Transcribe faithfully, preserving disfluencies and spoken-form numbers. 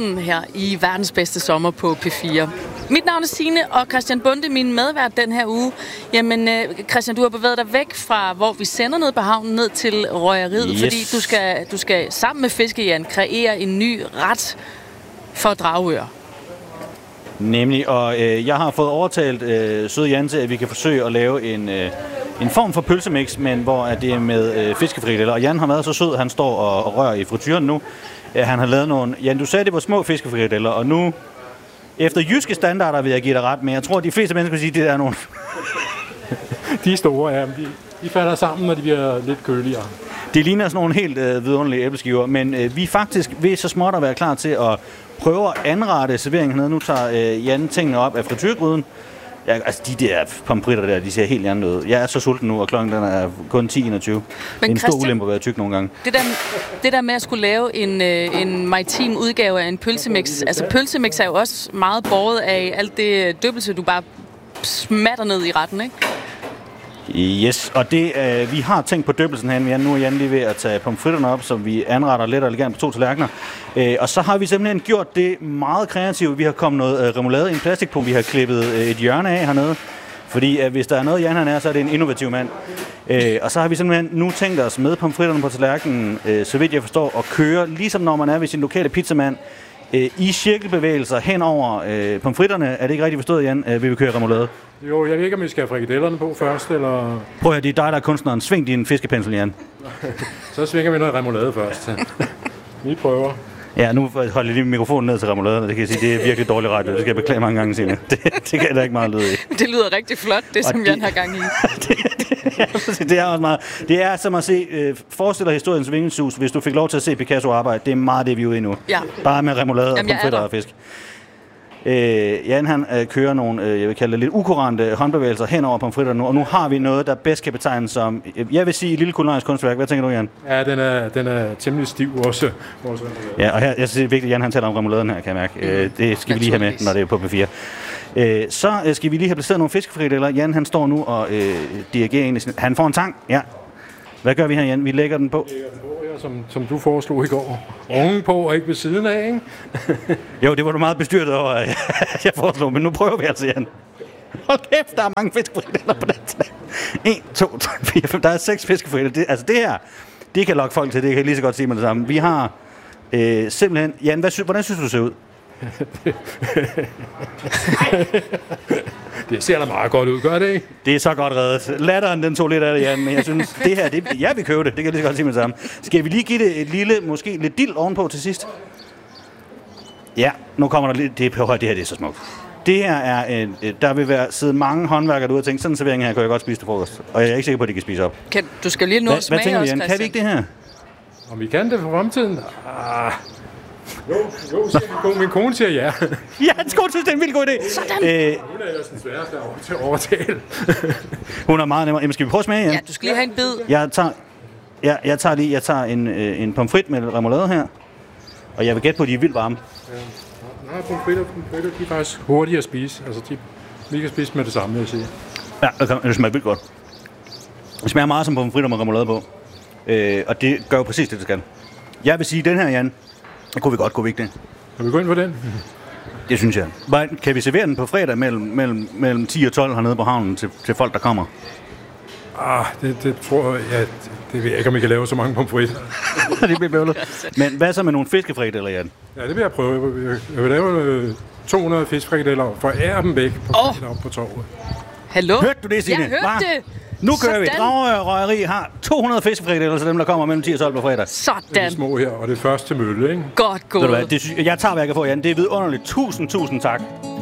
aften her i Verdens Bedste Sommer på P fire. Mit navn er Signe, og Christian Bonde, min medvært den her uge. Jamen, Christian, du har bevæget dig væk fra, hvor vi sender ned på havnen, ned til røgeriet, yes. Fordi du skal, du skal sammen med Fiskejan kreere en ny ret for Dragør. Nemlig, og øh, jeg har fået overtalt øh, søde Jan til, at vi kan forsøge at lave en, øh, en form for pølsemix, men hvor at det er med øh, fiskefrikadeller. Og Jan har været så sød, han står og, og rører i frityren nu. Øh, han har lavet nogle... Jan, du sagde, det var små fiskefrikadeller, og nu... Efter jyske standarder vil jeg give dig ret, men jeg tror, at de fleste mennesker vil sige, at det er nogle... De er store, ja. De, de falder sammen, når de bliver lidt køligere. Det ligner sådan nogle helt øh, vidunderlige æbleskiver, men øh, vi er faktisk ved så småt at være klar til at prøve at anrette serveringen hernede. Nu tager øh, Jan tingene op af frityrgryden. Ja, altså, de der pomfritter der, de ser helt andet ud. Jeg er så sulten nu, og klokken den er kun ti enogtyve. Men en stor ulempe at være tyk nogle gange. Det der, det der med at skulle lave en, øh, en maritim udgave af en pølsemix. Altså, pølsemix er jo også meget båret af alt det døbelse, du bare smatter ned i retten, ikke? Yes, og det, øh, vi har tænkt på døbelsen herinde. Nu er Jan lige ved at tage pomfritterne op, som vi anretter lidt og elegant på to tallerkener. Øh, og så har vi simpelthen gjort det meget kreativt. Vi har kommet noget øh, remoulade i en plastikpung. Vi har klippet øh, et hjørne af hernede. Fordi øh, hvis der er noget, Jan han er, så er det en innovativ mand. Øh, og så har vi simpelthen nu tænkt os med pomfritterne på tallerkenen, øh, så vidt jeg forstår, at køre, ligesom når man er ved sin lokale pizzamand, øh, i cirkelbevægelser hen over øh, pomfritterne. Er det ikke rigtigt forstået, Jan? Øh, vi vil køre remoulade. Jo, jeg ved ikke, om vi skal have frikadellerne på først, eller... Prøv at høre, det er dig, der er kunstneren. Sving din fiskepensel, Jan. Så svinger vi noget remoulade først. Vi prøver. Ja, nu holder jeg lige mikrofonen ned til remouladen, og det kan jeg sige, det er virkelig dårligt radio. Det skal jeg beklage mange gange, Signe. Det, det kan der ikke meget lyde i. Det lyder rigtig flot, det som det, Jan har gang i. det, det, det er også meget. Det er som at se, øh, forestiller historiens vingesus, hvis du fik lov til at se Picasso arbejde. Det er meget det, vi er ude i nu. Ja. Bare med remoulade og pomfritter og fisk. Øh, Jan han øh, kører nogle, øh, jeg vil kalde det lidt ukurante håndbevægelser hen over pomfritterne nu, og nu har vi noget, der bedst kan betegnes som, jeg vil sige, et lille kulinarisk kunstværk. Hvad tænker du, Jan? Ja, den er, den er temmelig stiv også. Ja, og her, jeg synes det er vigtigt, at Jan han taler om remouladen her, kan jeg mærke. Mm. Øh, det skal vi lige have med, når det er på P fire. Øh, så øh, skal vi lige have placeret nogle fiskefrikadeller. Jan han står nu og øh, dirigerer en. Han får en tang, ja. Hvad gør vi her, Jan? Vi lægger den på. Vi lægger den på her, som, som du foreslog i går. Oven på og ikke ved siden af, ikke? Jo, det var du meget bestyrtet over, at jeg foreslog, men nu prøver vi altså, Jan. Hold kæft, der er mange fiskefrikadeller på den slag. en, to, tre, fire, fem. Der er seks fiskefrikadeller. Altså det her, det kan lokke folk til, det kan jeg lige så godt sige med det samme. Vi har øh, simpelthen... Jan, hvad sy- hvordan synes du, det ser ud? Det ser da meget godt ud, gør det ikke? Det er så godt reddet. Latteren, den tog lidt af det, Jan, men jeg synes, det her, det, jeg vil købe det. Det kan jeg lige så godt sige med det samme. Skal vi lige give det et lille, måske lidt dild ovenpå til sidst? Ja, nu kommer der lidt... Det, det her, det er så smukt. Det her er... En, der vil være sidde mange håndværkere derude og tænke, sådan en servering her kan jeg godt spise til frokost. Og jeg er ikke sikker på, at de kan spise op. Kan, du skal lige nå at smage tænker også, Jan? Kan vi ikke det her? Om vi kan det for fremtiden? Ah... Jo, jo, siger min kone siger ja. Ja, hans kone synes, det er en vildt god idé. Sådan. Øh, Hun er jo den sværeste til at overtale. Hun er meget nemmere. Jamen, skal vi prøve at smage, Jan? Ja, du skal lige have en bid. Jeg tager, ja, jeg tager lige jeg tager en, øh, en pomfrit med remoulade her. Og jeg vil gætte på, at de er vildt varme. Ja. Nej, pomfritter, pomfritter, de er faktisk hurtige at spise. Altså, de, vi kan spise med det samme, vil jeg sige. Ja, det, det smager vildt godt. Det smager meget som pomfritter med remoulade på. Øh, og det gør jo præcis det, det skal. Jeg vil sige, den her, Jan, det kunne vi godt, kunne vi ikke det? Kan vi gå ind på den? Det synes jeg. Kan vi servere den på fredag mellem, mellem, mellem ti og tolv hernede på havnen til, til folk, der kommer? Ah, det, det tror jeg, ja, det, det ved jeg ikke, om I kan lave så mange pomfritter. Det bliver bøvlet. Men hvad så med nogle fiskefrikadeller, Jan? Ja, det vil jeg prøve. Jeg vil lave to hundrede fiskefrikadeller og forære dem væk på, oh. op på torvet. Hallo? Hørte du det, Signe? Jeg hørte det. Nu kører Sådan. vi. Dragør Røgeri har to hundrede fiskefrikadeller til dem, der kommer mellem ti og tolv på fredag. Sådan. Det er de små her, og det er først til mølle, ikke? Godt gået. Ved du hvad, det, jeg tager, hvad jeg kan få, Jan. Det er vidunderligt. Tusind, tusind tak.